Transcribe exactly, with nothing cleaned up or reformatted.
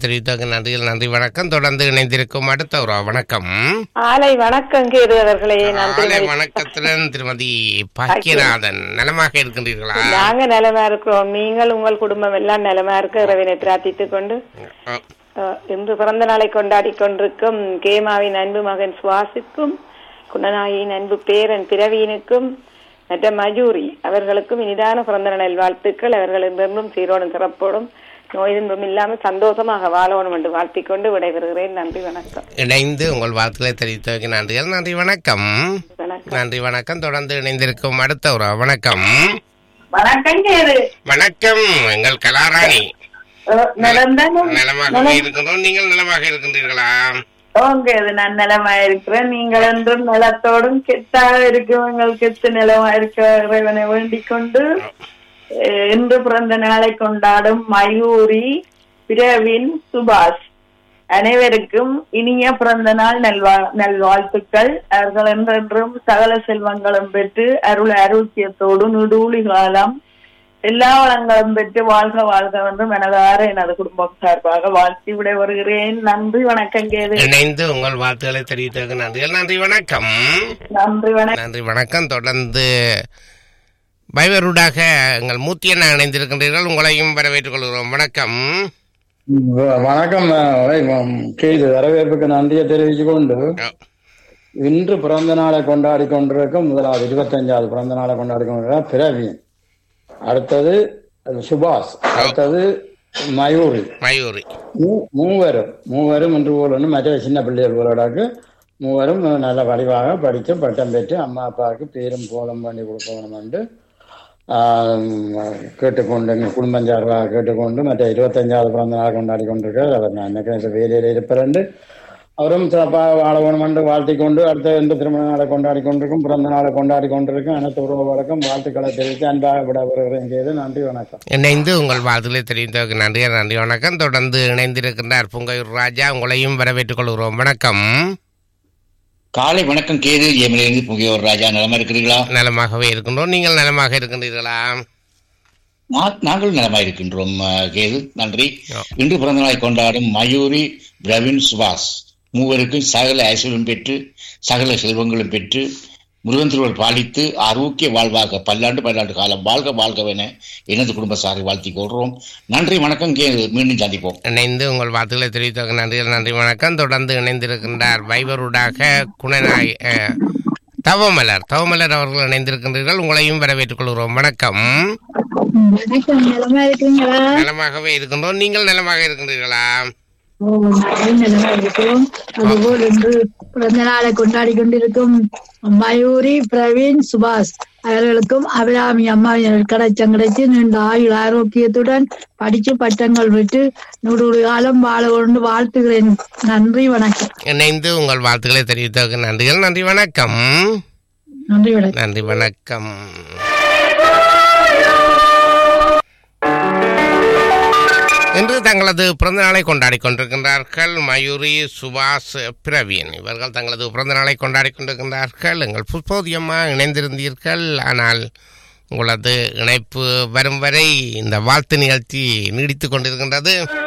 தெரிவித்ததற்கு நன்றிகள். நன்றி வணக்கம். தொடர்ந்து இணைந்திருக்கும் அடுத்த ஒரு வணக்கம். ஆலை வணக்கம் கேதுவர்களே. ஆலை வணக்கத்துடன் திருமதி பாக்கியநாதன். நலமாக இருக்கின்றீர்களா? நாங்க நலமா இருக்கிறோம். நீங்கள் உங்கள் குடும்பம் எல்லாம் நலமா இருக்க இறைவனை பிரார்த்தித்துக் கொண்டு இன்று பிறந்த நாளை கொண்டாடி கொண்டிருக்கும் கேமாவின் அன்பு மகன் சுவாசிக்கும், குணநாயின் அன்பு பேரன் பிரவீனுக்கும் மற்ற மயூரி அவர்களுக்கும் இனிதான பிறந்த நாள் வாழ்த்துக்கள். அவர்கள் என்றும் சீரோடும் சிறப்போடும் நோய் துன்பம் இல்லாமல் சந்தோஷமாக வாழணும் என்று வாழ்த்திக் கொண்டு விடைபெறுகிறேன். நன்றி வணக்கம். இணைந்து உங்கள் வாழ்த்துக்களை தெரிவித்ததற்கு நன்றிகள். நன்றி வணக்கம். நன்றி வணக்கம். தொடர்ந்து இணைந்திருக்கும் அடுத்த ஒரு வணக்கம். வணக்கம். வணக்கம் எங்கள் கலாராணி. நலமாக இருக்கின்றோம். நீங்கள் நலமாக இருக்கின்றீர்களா? நான் நலமா இருக்கிறேன். நீங்கள் என்றும் நலத்தோடும் கெத்தாக இருக்கும் எங்கள் கெத்து நிலமா இருக்க இறைவனை வேண்டிக் கொண்டு இன்று பிறந்த நாளை கொண்டாடும் மயூரி, பிரவீன், சுபாஷ் அனைவருக்கும் இனிய பிறந்த நாள் நல்வா நல்வாழ்த்துக்கள். அவர்கள் என்றென்றும் சகல செல்வங்களும் பெற்று அருள் ஆரோக்கியத்தோடு நுடூழி காலம் எல்லா வளங்களும் பெற்று வாழ்க வாழ்க என்று மனதார எனது குடும்பம் சார்பாக வாழ்த்தி விட வருகிறேன். நன்றி வணக்கம். கேது இணைந்து உங்கள் வாழ்த்துக்களை தெரிவித்ததற்கு நன்றிகள். நன்றி வணக்கம். நன்றி வணக்கம். நன்றி வணக்கம். தொடர்ந்து பைவருடாக எங்கள் மூத்தியண்ணா இணைந்திருக்கின்றீர்கள். உங்களையும் வரவேற்றுக் கொள்கிறோம். வணக்கம். வணக்கம். கேது வரவேற்புக்கு நன்றியை தெரிவித்துக் கொண்டு இன்று பிறந்த நாளை கொண்டாடி கொண்டிருக்கும் முதலாவது இருபத்தி அஞ்சாவது பிறந்த நாளை கொண்டாடி கொண்டிருக்க பிரவீன், அடுத்தது சுபாஷ், அடுத்தது மயூரி மயூரி மூவரும் மூவரும் இன்று போல மற்ற சின்ன பிள்ளைகள் போலடாக்கு மூவரும் நல்ல வடிவாக படித்து பட்டம் பெற்று அம்மா அப்பாவுக்கு பேரும் போலம் பண்ணி கொடுக்கணும் என்று கேட்டுக்கொண்டு எங்கள் குடும்பம் சார்பாக கேட்டுக்கொண்டு மற்ற இருபத்தஞ்சாவது பிறந்த நாள் கொண்டாடி கொண்டிருக்கிறார். அவர் நான் நினைக்கிறேன் வேலையில் இருப்பேன். அவரும் சிறப்பாக வாழ வேணும் என்று வாழ்த்திக் கொண்டு அடுத்த எந்த திருமண நாளை கொண்டாடி கொண்டிருக்கும் பிறந்த நாளை கொண்டாடி கொண்டிருக்கும் அனைத்து உறவுகளுக்கும் வாழ்த்துக்களை தெரிவித்து அன்பாக விட வருகிறேன். நன்றி வணக்கம். இணைந்து உங்கள் வாழ்த்துக்களை தெரிவித்ததற்கு நன்றி. நன்றி வணக்கம். தொடர்ந்து இணைந்திருக்கின்றார் புங்கையூர் ராஜா. உங்களையும் வரவேற்றுக் கொள்கிறோம். வணக்கம். காலை வணக்கம். கேது ஏமிலிருந்து புங்கையூர் ராஜா. நலமா இருக்கிறீர்களா? நலமாகவே இருக்கின்றோம். நீங்கள் நலமாக இருக்கின்றீர்களா? நாங்கள் நலமாக இருக்கின்றோம் கேது. நன்றி. இன்று பிறந்த நாளை கொண்டாடும் மயூரி, பிரவீன், சுபாஷ் மூவருக்கும் சகல ஐஸ்வர்யம் பெற்று சகல செல்வங்களும் பெற்று முருகன் திருவள் பாலித்து ஆரோக்கிய வாழ்வாக பல்லாண்டு பல்லாண்டு காலம் வாழ்க வாழ்கவென எனது குடும்ப சாரை வாழ்த்திக் கொள்கிறோம். நன்றி வணக்கம். மீண்டும் சந்திப்போம். இணைந்து உங்கள் வார்த்தைகளை தெரிவித்த நன்றிகள். நன்றி வணக்கம். தொடர்ந்து இணைந்திருக்கின்றார் வைபருடாக குணநாய் தவமலர் தவமலர் அவர்கள் இணைந்திருக்கின்றீர்கள். உங்களையும் வரவேற்றுக் கொள்கிறோம். வணக்கம். நலமாகவே இருக்கின்றோம். நீங்கள் நலமாக இருக்கின்றீர்களா? நலமா இருக்கிறோம். அதுபோல் இன்று பிறந்த நாளை கொண்டாடி கொண்டிருக்கும் மயூரி, பிரவீன், சுபாஷ் அவர்களுக்கும் அபிராமி அம்மாவினர் கிடைச்சம் கிடைச்சு நீண்ட ஆயுள் ஆரோக்கியத்துடன் படிச்சு பட்டங்கள் பெற்று நூறு காலம் வாழ கொண்டு வாழ்த்துகிறேன். நன்றி வணக்கம். இணைந்து உங்கள் வாழ்த்துக்களை தெரிவித்ததற்கு நன்றிகள். நன்றி வணக்கம். நன்றி வணக்கம். நன்றி வணக்கம். இன்று தங்களது பிறந்த நாளை கொண்டாடி கொண்டிருக்கின்றார்கள் மயூரி, சுபாஷ், பிரவீன். இவர்கள் தங்களது பிறந்த நாளை கொண்டாடி கொண்டிருக்கின்றார்கள். எங்கள் புஷ்போதியம்மா இணைந்திருந்தீர்கள். ஆனால் உங்களது இணைப்பு வரும் வரை இந்த வாழ்த்து நிகழ்ச்சி நீடித்துக் கொண்டிருக்கின்றது.